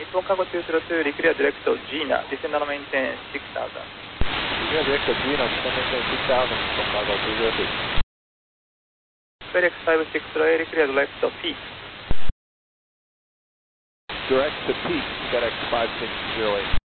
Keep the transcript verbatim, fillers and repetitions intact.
one cargo two zero two, declare direct to Gina, descend on maintain six thousand. Declare direct to Gina, descend maintain six thousand, one cargo two zero two. FedEx five six zero eight, declare direct to Peak. Direct to Peak, FedEx five six zero eight.